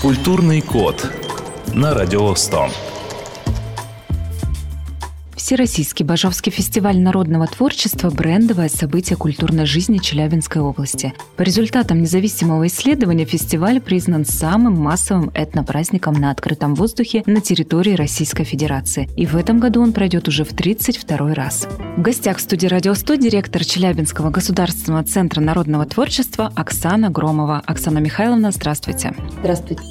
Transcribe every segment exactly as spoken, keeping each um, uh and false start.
Культурный код на Радио сто. Всероссийский Бажовский фестиваль народного творчества – брендовое событие культурной жизни Челябинской области. По результатам независимого исследования фестиваль признан самым массовым этнопраздником на открытом воздухе на территории Российской Федерации. И в этом году он пройдет уже в тридцать второй раз. В гостях в студии Радио сто директор Челябинского государственного центра народного творчества Оксана Громова. Оксана Михайловна, здравствуйте. Здравствуйте.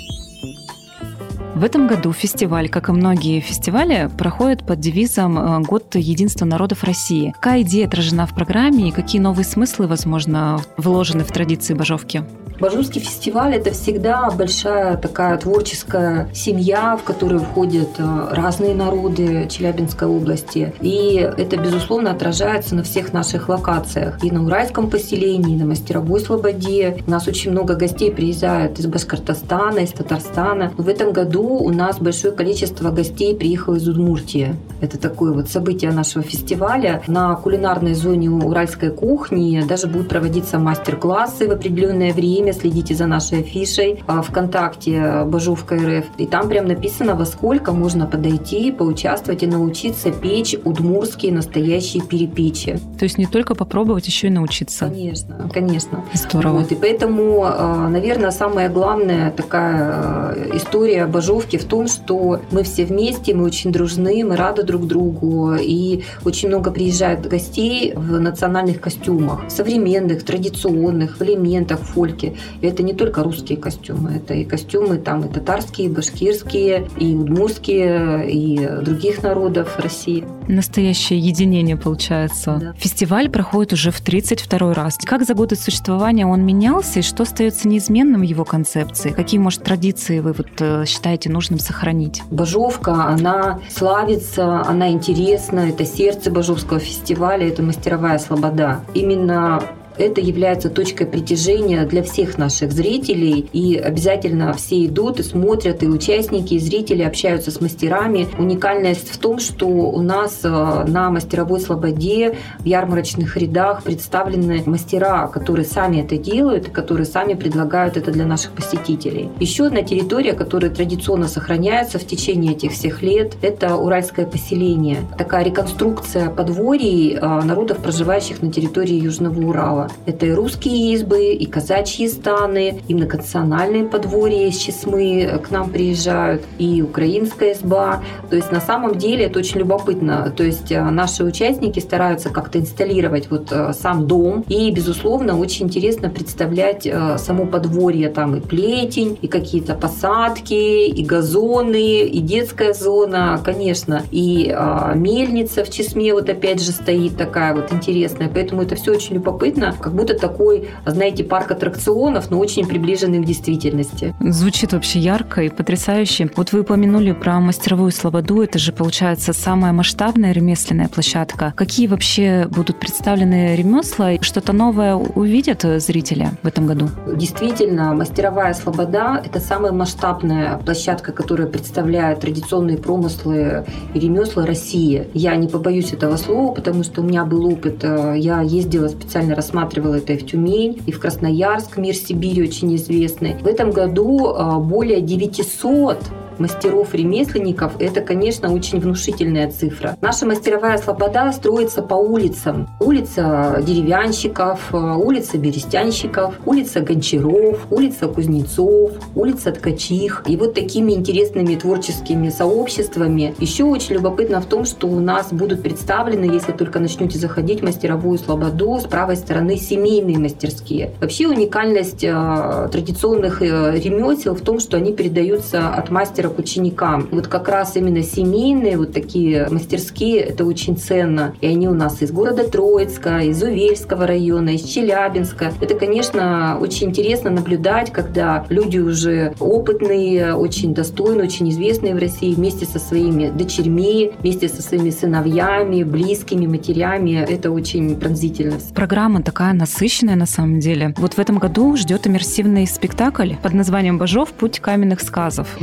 В этом году фестиваль, как и многие фестивали, проходит под девизом «Год единства народов России». Какая идея отражена в программе и какие новые смыслы, возможно, вложены в традиции бажовки? Бажовский фестиваль – это всегда большая такая творческая семья, в которую входят разные народы Челябинской области. И это, безусловно, отражается на всех наших локациях. И на Уральском поселении, и на Мастеровой Слободе. У нас очень много гостей приезжают из Башкортостана, из Татарстана. В этом году у нас большое количество гостей приехало из Удмуртии. Это такое вот событие нашего фестиваля. На кулинарной зоне уральской кухни даже будут проводиться мастер-классы в определенное время. Следите за нашей афишей ВКонтакте Бажовка РФ. И там прям написано, во сколько можно подойти, поучаствовать и научиться печь удмуртские настоящие перепечи. То есть не только попробовать, еще и научиться. Конечно, конечно. Здорово. Вот, и поэтому, наверное, самая главная такая история Бажовки в том, что мы все вместе, мы очень дружны, мы рады друг другу. И очень много приезжает гостей в национальных костюмах, современных, традиционных, в элементах фольки. И это не только русские костюмы, это и костюмы там и татарские, и башкирские, и удмуртские, и других народов России. Настоящее единение получается. Да. Фестиваль проходит уже в тридцать второй раз. Как за годы существования он менялся и что остается неизменным в его концепции? Какие, может, традиции вы вот считаете нужным сохранить? Бажовка, она славится, она интересна, это сердце Бажовского фестиваля, это Мастеровая Слобода. Именно это является точкой притяжения для всех наших зрителей. И обязательно все идут и смотрят, и участники, и зрители общаются с мастерами. Уникальность в том, что у нас на Мастеровой Слободе в ярмарочных рядах представлены мастера, которые сами это делают, и которые сами предлагают это для наших посетителей. Еще одна территория, которая традиционно сохраняется в течение этих всех лет, это Уральское поселение. Такая реконструкция подворий народов, проживающих на территории Южного Урала. Это и русские избы, и казачьи станы, и многонациональные подворья из Чесмы к нам приезжают, и украинская изба. То есть на самом деле это очень любопытно. То есть наши участники стараются как-то инсталлировать вот сам дом. И, безусловно, очень интересно представлять само подворье. Там и плетень, и какие-то посадки, и газоны, и детская зона, конечно. И мельница в Чесме вот опять же стоит такая вот интересная. Поэтому это все очень любопытно. Как будто такой, знаете, парк аттракционов, но очень приближенный к действительности. Звучит вообще ярко и потрясающе. Вот вы упомянули про Мастеровую Слободу. Это же, получается, самая масштабная ремесленная площадка. Какие вообще будут представлены ремесла? Что-то новое увидят зрители в этом году? Действительно, Мастеровая Слобода – это самая масштабная площадка, которая представляет традиционные промыслы и ремесла России. Я не побоюсь этого слова, потому что у меня был опыт. Я ездила специально рассматривать рассматривала это и в Тюмень, и в Красноярск, мир Сибири очень известный. В этом году более девятисот мастеров-ремесленников – это, конечно, очень внушительная цифра. Наша Мастеровая Слобода строится по улицам. Улица деревянщиков, улица берестянщиков, улица гончаров, улица кузнецов, улица ткачих. И вот такими интересными творческими сообществами. Еще очень любопытно в том, что у нас будут представлены, если только начнете заходить в Мастеровую Слободу, с правой стороны семейные мастерские. Вообще уникальность э, традиционных э, ремесел в том, что они передаются от мастера к ученикам. Вот как раз именно семейные вот такие мастерские, это очень ценно. И они у нас из города Троицка, из Увельского района, из Челябинска. Это, конечно, очень интересно наблюдать, когда люди уже опытные, очень достойные, очень известные в России, вместе со своими дочерьми, вместе со своими сыновьями, близкими, матерями. Это очень пронзительно. Программа такая насыщенная на самом деле. Вот в этом году ждет иммерсивный спектакль под названием «Бажов. Путь каменных сказов». Да, вы знаете,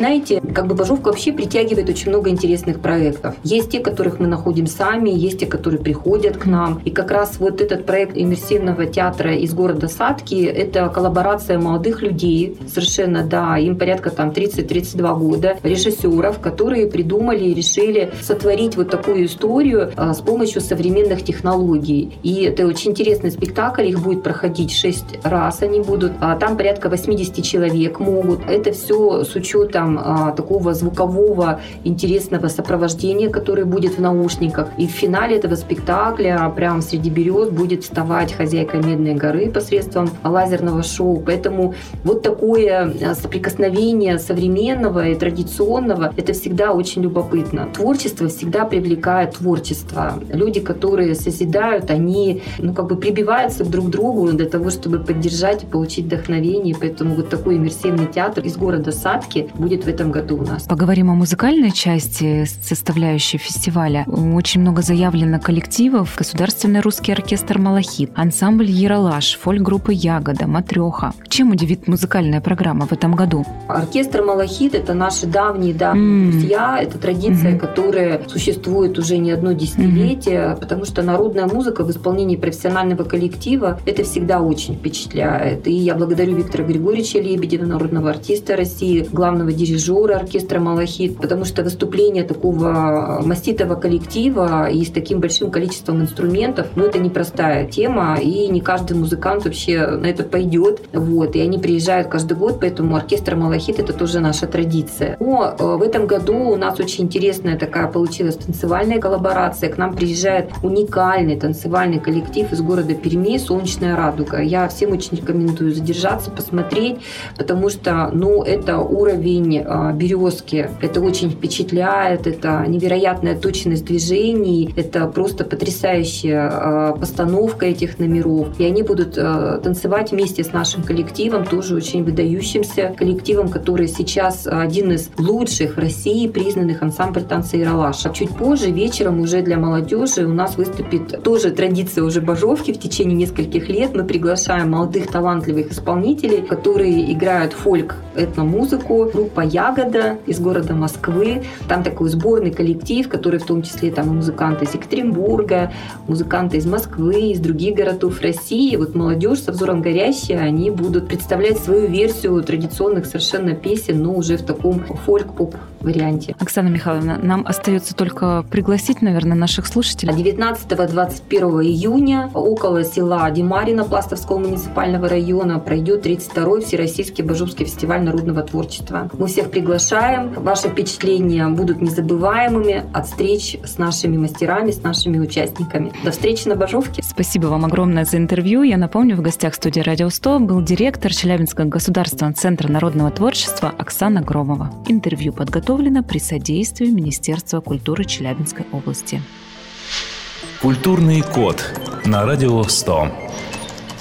знаете, как бы Бажовка вообще притягивает очень много интересных проектов. Есть те, которых мы находим сами, есть те, которые приходят к нам. И как раз вот этот проект иммерсивного театра из города Сатки – это коллаборация молодых людей, совершенно, да, им порядка там тридцать-тридцать два года, режиссеров, которые придумали и решили сотворить вот такую историю а, с помощью современных технологий. И это очень интересный спектакль, их будет проходить шесть раз, они будут, а, там порядка восемьдесят человек могут. Это все с учетом а, такого звукового интересного сопровождения, которое будет в наушниках. И в финале этого спектакля прямо среди берез будет вставать хозяйка Медной горы посредством лазерного шоу. Поэтому вот такое соприкосновение современного и традиционного, это всегда очень любопытно. Творчество всегда привлекает творчество. Люди, которые созидают, они ну, как бы прибиваются друг к другу для того, чтобы поддержать и получить вдохновение. Поэтому вот такой иммерсивный театр из города Сатки будет в этом году у нас. Поговорим о музыкальной части, составляющей фестиваля. Очень много заявлено коллективов. Государственный русский оркестр «Малахит», ансамбль «Ералаш», фольк-группа «Ягода», «Матрёха». Чем удивит музыкальная программа в этом году? Оркестр «Малахит» — это наши давние, давние mm. друзья. Это традиция, mm-hmm. которая существует уже не одно десятилетие, mm-hmm. потому что народная музыка в исполнении профессионального коллектива — это всегда очень впечатляет. И я благодарю Виктора Григорьевича Лебедева, народного артиста России, главного дирижера оркестра «Малахит», потому что выступление такого маститого коллектива и с таким большим количеством инструментов, ну, это непростая тема, и не каждый музыкант вообще на это пойдет. Вот, и они приезжают каждый год, поэтому оркестр «Малахит» — это тоже наша традиция. Но в этом году у нас очень интересная такая получилась танцевальная коллаборация. К нам приезжает уникальный танцевальный коллектив из города Перми «Солнечная радуга». Я всем очень рекомендую задержаться, посмотреть, потому что, ну, это уровень э, березки. Это очень впечатляет, это невероятная точность движений, это просто потрясающая э, постановка этих номеров. И они будут э, танцевать вместе с нашим коллективом, тоже очень выдающимся коллективом, который сейчас один из лучших в России признанных ансамбль танца «Ералаш». А чуть позже, вечером, уже для молодежи у нас выступит тоже традиция уже Бажовки в течение нескольких лет. Мы приглашаем молодых талантливых исполнителей, которые играют фольк, этномузыку. Группа «Ягода» из города Москвы. Там такой сборный коллектив, который в том числе там и музыканты из Екатеринбурга, музыканты из Москвы, из других городов России. Вот молодежь со взором горящая, они будут представлять свою версию традиционных совершенно песен, но уже в таком фольк-поп варианте. Оксана Михайловна, нам остается только пригласить, наверное, наших слушателей. девятнадцатого-двадцать первого июня около села Димарина Пластовского муниципального района пройдет тридцать второй Всероссийский Бажовский фестиваль народного творчества. Мы всех приглашаем. Ваши впечатления будут незабываемыми от встреч с нашими мастерами, с нашими участниками. До встречи на Бажовке. Спасибо вам огромное за интервью. Я напомню, в гостях студии «Радио сто» был директор Челябинского государственного центра народного творчества Оксана Громова. Интервью подготовлено при содействии Министерства культуры Челябинской области. Культурный код на Радио сто.